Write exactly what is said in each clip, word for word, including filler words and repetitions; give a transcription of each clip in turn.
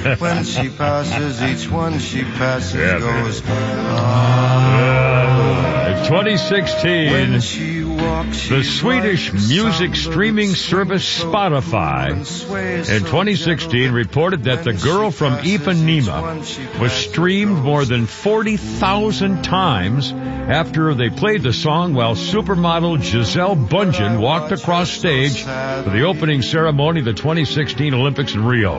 When she passes, each one she passes yeah, goes, ah. In twenty sixteen, When she walks, she the Swedish like music streaming service Spotify in twenty sixteen reported that the girl from Ipanema was streamed more than forty thousand times after they played the song while supermodel Giselle Bundchen walked across stage for the opening ceremony of the twenty sixteen Olympics in Rio.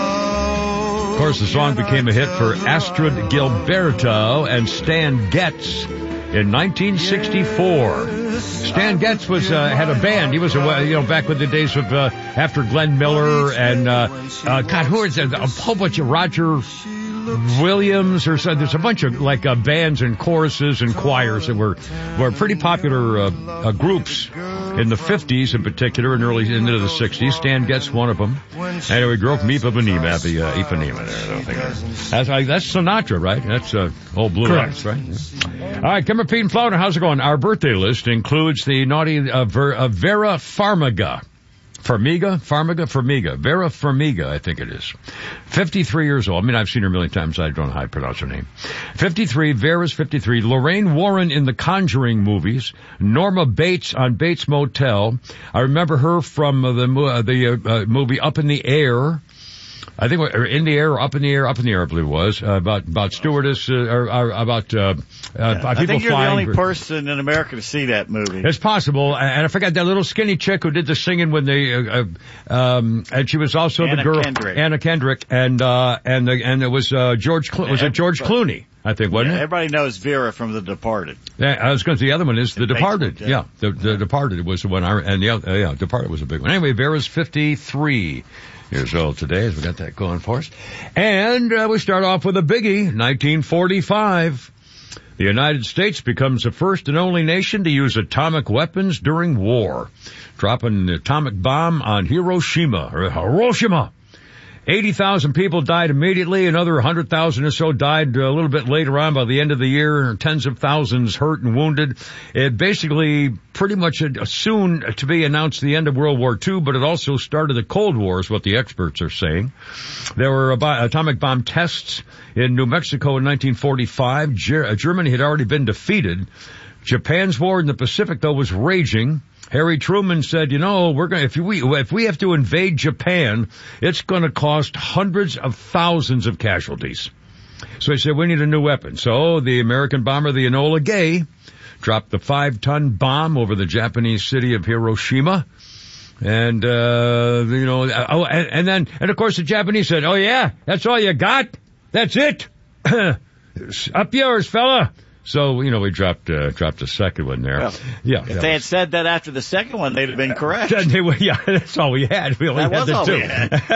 Of course, the song became a hit for Astrid Gilberto and Stan Getz in nineteen sixty-four. Stan Getz was uh, had a band. He was, uh, you know, back with the days of uh, after Glenn Miller and uh, uh, God, who is it? A whole bunch of Roger Williams or so. There's a bunch of like uh, bands and choruses and choirs that were were pretty popular uh, uh, groups in the fifties in particular and early into the sixties. Stan Getz one of them. Anyway, grew up from Ipanema, the uh, Ipanema there. I don't think that's, uh, that's Sinatra, right? That's uh, old Blue Eyes, right? Yeah. All right, come on, Pete and Flounder. How's it going? Our birthday list includes the naughty uh, Ver, uh, Vera Farmiga. Farmiga? Farmiga? Farmiga. Vera Farmiga, I think it is. fifty-three years old. I mean, I've seen her a million times. I don't know how to pronounce her name. fifty-three. Vera's fifty-three. Lorraine Warren in the Conjuring movies. Norma Bates on Bates Motel. I remember her from uh, the, uh, the uh, uh, movie Up in the Air. I think or in the air, or up in the air, up in the air, I believe it was, uh, about, about stewardess, uh, or, or about, uh, uh, yeah, people I think you're flying. the only person in America to see that movie. It's possible. And I forgot that little skinny chick who did the singing when they, uh, um, and she was also Anna the girl, Kendrick. Anna Kendrick, and, uh, and, the, and it was, uh, George, Clo- was it George Clooney? I think, wasn't yeah, it? Everybody knows Vera from The Departed. Yeah, I was going to say the other one is The It Departed. makes Yeah, the, the Departed was the one, I, and the other, uh, yeah, Departed was a big one. Anyway, Vera's fifty-three years old today, as we got that going for us. And uh, we start off with a biggie, nineteen forty-five. The United States becomes the first and only nation to use atomic weapons during war, dropping an atomic bomb on Hiroshima, or Hiroshima. eighty thousand people died immediately. Another one hundred thousand or so died a little bit later on by the end of the year. Tens of thousands hurt and wounded. It basically pretty much soon to be announced the end of World War Two, but it also started the Cold War is what the experts are saying. There were atomic bomb tests in New Mexico in nineteen forty-five. Germany had already been defeated. Japan's war in the Pacific, though, was raging. Harry Truman said, you know, we're going if we if we have to invade Japan, it's going to cost hundreds of thousands of casualties. So he said, we need a new weapon. So the American bomber, the Enola Gay, dropped the five-ton bomb over the Japanese city of Hiroshima. And, uh, you know, oh, and, and then, and of course the Japanese said, oh yeah, that's all you got? That's it? Up yours, fella. So, you know, we dropped, uh, dropped a second one there. Well, yeah. If they was... had said that after the second one, they'd have been correct. They were, yeah, that's all we had. We only that had was the all two. We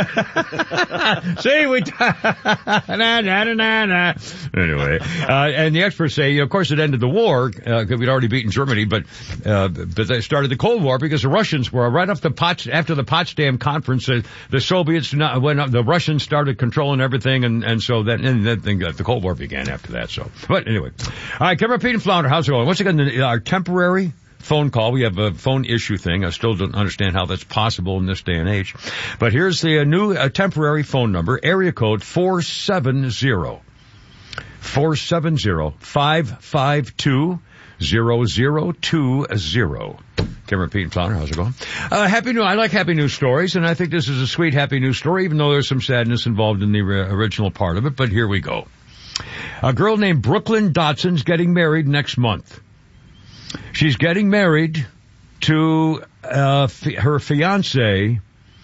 had. See, we, na, na, na, na, na. Anyway, uh, and the experts say, of course, it ended the war, uh, cause we'd already beaten Germany, but, uh, but they started the Cold War because the Russians were right off the Pots, after the Potsdam conference, uh, the Soviets, not, when uh, the Russians started controlling everything, and, and so then, and then the Cold War began after that, so. But anyway. All right, come on, Pete and Flounder, how's it going? Once again, our temporary phone call. We have a phone issue thing. I still don't understand how that's possible in this day and age. But here's the uh, new uh, temporary phone number, area code four seven zero, four seven zero, five five two, zero zero two zero. Cameron, Pete, and Flounder, how's it going? Uh, happy new, I like happy news stories, and I think this is a sweet happy news story, even though there's some sadness involved in the uh, original part of it, but here we go. A girl named Brooklyn Dotson's getting married next month. She's getting married to uh, f- her fiancé,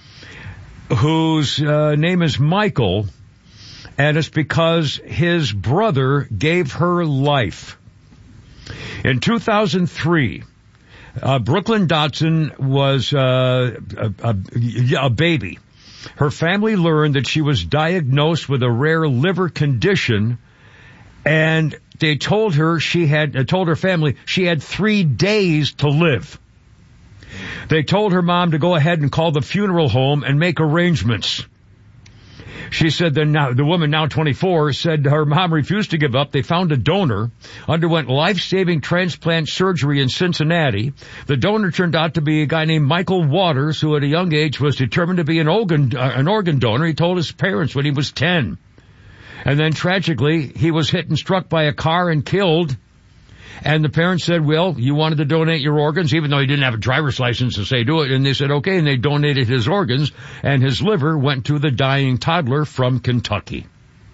whose uh, name is Michael, and it's because his brother gave her life. In two thousand three, uh, Brooklyn Dotson was uh, a, a, a baby. Her family learned that she was diagnosed with a rare liver condition, and they told her she had, uh, told her family she had three days to live. They told her mom to go ahead and call the funeral home and make arrangements. She said that now, the woman, now twenty-four, said her mom refused to give up. They found a donor, underwent life-saving transplant surgery in Cincinnati. The donor turned out to be a guy named Michael Waters, who at a young age was determined to be an organ, uh, an organ donor. He told his parents when he was ten. And then tragically, he was hit and struck by a car and killed. And the parents said, well, you wanted to donate your organs, even though he didn't have a driver's license to say do it. And they said, okay. And they donated his organs, and his liver went to the dying toddler from Kentucky.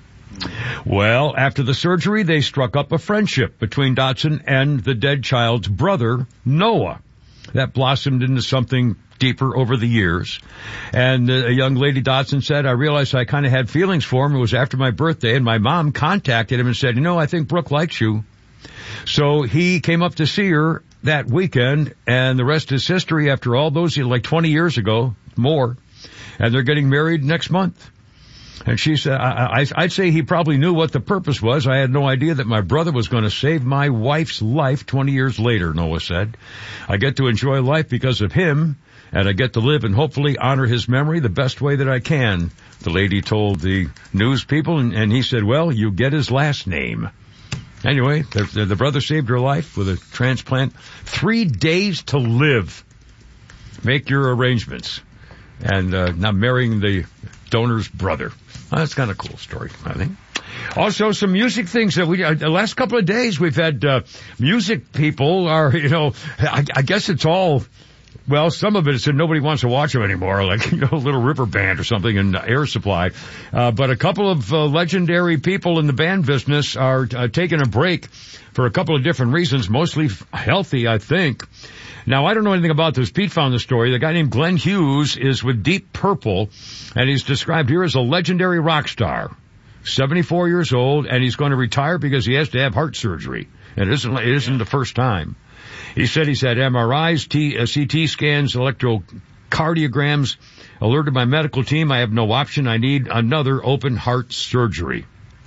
Well, after the surgery, they struck up a friendship between Dotson and the dead child's brother, Noah. That blossomed into something deeper over the years. And uh, a young lady, Dotson, said, I realized I kind of had feelings for him. It was after my birthday, and my mom contacted him and said, you know, I think Brooke likes you. So he came up to see her that weekend, and the rest is history after all those, like twenty years ago, more. And they're getting married next month. And she said, I, I, I'd say he probably knew what the purpose was. I had no idea that my brother was going to save my wife's life twenty years later, Noah said. I get to enjoy life because of him, and I get to live and hopefully honor his memory the best way that I can, the lady told the news people. And, and he said, well, you get his last name. Anyway, the, the brother saved her life with a transplant. Three days to live. Make your arrangements. And uh, now marrying the donor's brother. Well, that's kind of a cool story, I think. Also, some music things that we, uh, the last couple of days we've had uh, music people are, you know, I, I guess it's all, well, some of it is that nobody wants to watch them anymore, like, you know, Little River Band or something in Air Supply. Uh, but a couple of uh, legendary people in the band business are uh, taking a break for a couple of different reasons, mostly f- healthy, I think. Now, I don't know anything about this. Pete found the story. The guy named Glenn Hughes is with Deep Purple, and he's described here as a legendary rock star, seventy-four years old, and he's going to retire because he has to have heart surgery. And it isn't, it isn't the first time. He said he's had M R Is, T, uh, C T scans, electrocardiograms, alerted my medical team. I have no option. I need another open heart surgery.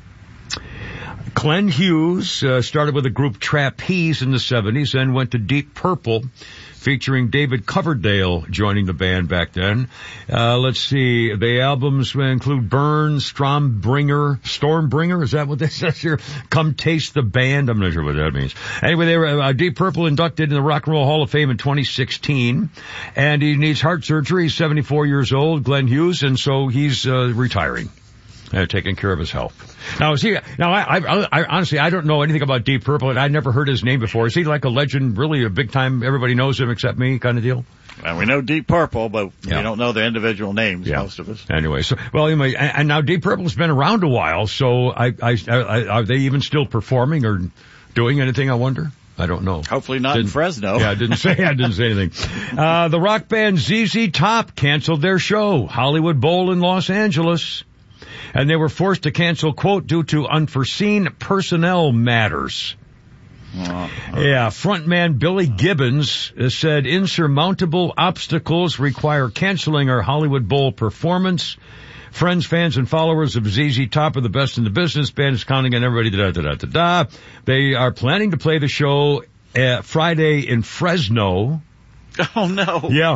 Glenn Hughes uh, started with the group Trapeze in the seventies, then went to Deep Purple, featuring David Coverdale joining the band back then. Uh, let's see, the albums include Burn, Stormbringer, Stormbringer, is that what this says here? Come Taste the Band, I'm not sure what that means. Anyway, they were uh, Deep Purple inducted in the Rock and Roll Hall of Fame in twenty sixteen, and he needs heart surgery. He's seventy-four years old, Glenn Hughes, and so he's uh, retiring. Uh, taking care of his health. Now, is he, now I, I, I, honestly, I don't know anything about Deep Purple, and I'd never heard his name before. Is he like a legend, really a big time, everybody knows him except me kind of deal? Well, we know Deep Purple, but yeah. we don't know their individual names, yeah. most of us. Anyway, so, well, anyway, and, and now Deep Purple's been around a while, so I, I, I, are they even still performing or doing anything, I wonder? I don't know. Hopefully not didn't, in Fresno. Yeah, I didn't say, I didn't say anything. Uh, the rock band Z Z Top canceled their show, Hollywood Bowl in Los Angeles. And they were forced to cancel, quote, due to unforeseen personnel matters. Uh, yeah, frontman Billy Gibbons said insurmountable obstacles require canceling our Hollywood Bowl performance. Friends, fans, and followers of Z Z Top are the best in the business. Band is counting on everybody, da-da-da-da-da. They are planning to play the show uh, Friday in Fresno. Oh, no. Yeah.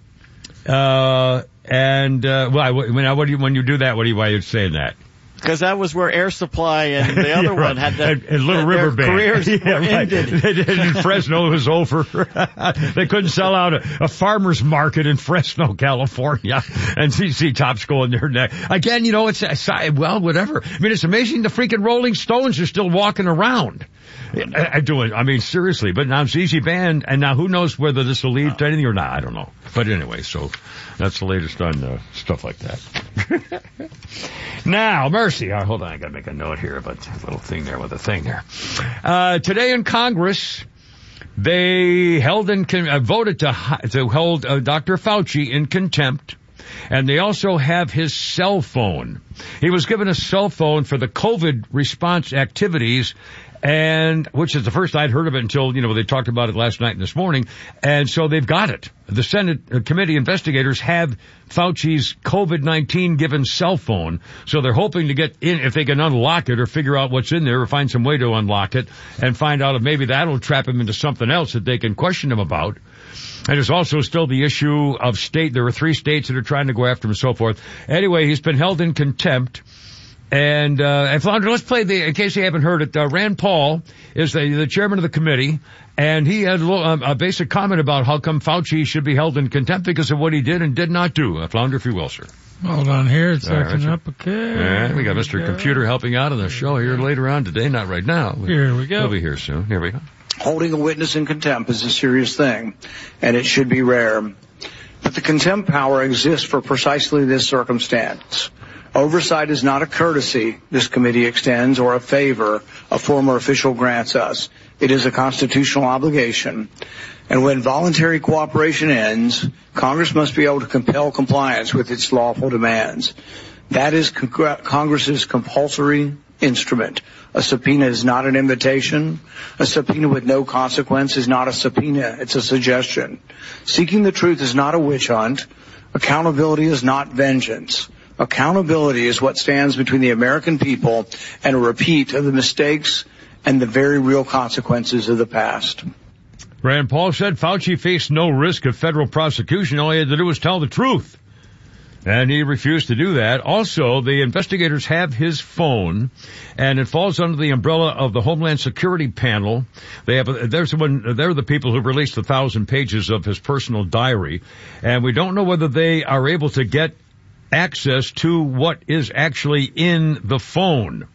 Uh... And, uh, well, when, what do you, when you do that, what do you, why are you saying that? Because that was where Air Supply and the other yeah, right. one had the, and, and Little River Band. Careers yeah, were right. ended. In Fresno, it was over. They couldn't sell out a, a farmer's market in Fresno, California. And Z Z Top's going there next. Again, you know, it's, well, whatever. I mean, it's amazing the freaking Rolling Stones are still walking around. I, I do it. I mean, seriously. But now Z Z Band, and now who knows whether this will lead to anything or not. I don't know. But anyway, so that's the latest on uh, stuff like that. Now, Mercy. Oh, hold on, I got to make a note here about a little thing there with a thing there. Uh, today in Congress, they held and con- uh, voted to to hold uh, Doctor Fauci in contempt. And they also have his cell phone. He was given a cell phone for the COVID response activities and which is the first I'd heard of it until, you know, they talked about it last night and this morning. And so they've got it. The Senate committee investigators have Fauci's COVID nineteen given cell phone. So they're hoping to get in, if they can unlock it or figure out what's in there or find some way to unlock it and find out if maybe that'll trap him into something else that they can question him about. And there's also still the issue of state. There are three states that are trying to go after him and so forth. Anyway, he's been held in contempt. And, uh, and Flounder, let's play the, in case you haven't heard it, uh, Rand Paul is the, the chairman of the committee, and he had a, little, um, a basic comment about how come Fauci should be held in contempt because of what he did and did not do. Uh, Flounder, if you will, sir. Hold on here, it's acting right, up, okay. Yeah, we got Mister Computer helping out on the show here later on today, not right now. Here we go. He'll be here soon. Here we go. Holding a witness in contempt is a serious thing, and it should be rare. But the contempt power exists for precisely this circumstance. Oversight is not a courtesy this committee extends or a favor a former official grants us. It is a constitutional obligation. And when voluntary cooperation ends, Congress must be able to compel compliance with its lawful demands. That is con- Congress's compulsory instrument. A subpoena is not an invitation. A subpoena with no consequence is not a subpoena. It's a suggestion. Seeking the truth is not a witch hunt. Accountability is not vengeance. Accountability is what stands between the American people and a repeat of the mistakes and the very real consequences of the past. Rand Paul said Fauci faced no risk of federal prosecution. All he had to do was tell the truth. And he refused to do that. Also, the investigators have his phone, and it falls under the umbrella of the Homeland Security panel. They have, a, there's one, they're the people who released a thousand pages of his personal diary, and we don't know whether they are able to get access to what is actually in the phone.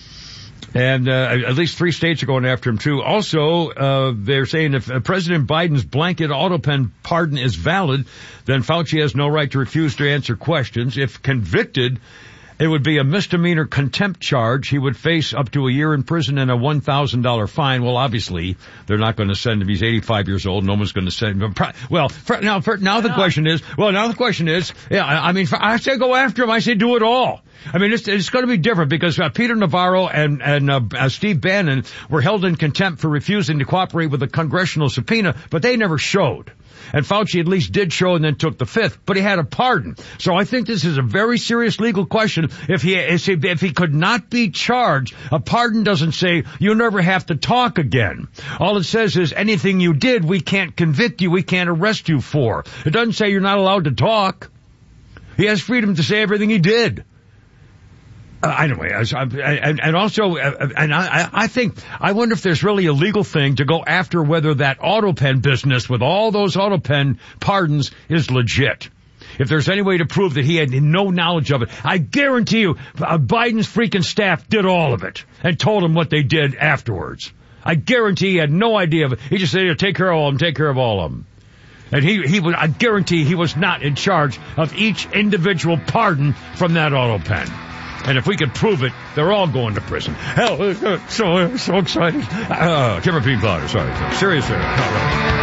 And uh, at least three states are going after him, too. Also, uh, they're saying if uh, President Biden's blanket autopen pardon is valid, then Fauci has no right to refuse to answer questions. If convicted, it would be a misdemeanor contempt charge. He would face up to a year in prison and a one thousand dollars fine. Well, obviously, they're not going to send him. He's eighty-five years old. No one's going to send him. Well, for, now, for, now the question is, well, now the question is, yeah, I, I mean, for, I say go after him. I say do it all. I mean, it's, it's going to be different because uh, Peter Navarro and, and uh, uh, Steve Bannon were held in contempt for refusing to cooperate with a congressional subpoena, but they never showed. And Fauci at least did show and then took the fifth, but he had a pardon. So I think this is a very serious legal question. If he, if he could not be charged, a pardon doesn't say you never have to talk again. All it says is anything you did, we can't convict you, we can't arrest you for. It doesn't say you're not allowed to talk. He has freedom to say everything he did. Uh, anyway, as, uh, and, and also, uh, and I, I think, I wonder if there's really a legal thing to go after whether that AutoPen business with all those AutoPen pardons is legit. If there's any way to prove that he had no knowledge of it, I guarantee you, uh, Biden's freaking staff did all of it and told him what they did afterwards. I guarantee he had no idea of it. He just said, "Here, take care of all of them, take care of all of them." And he, he would, I guarantee he was not in charge of each individual pardon from that AutoPen. And if we could prove it, they're all going to prison. Hell, so, so excited. Uh, Kimmer Pete Plotter, sorry. Serious, sir.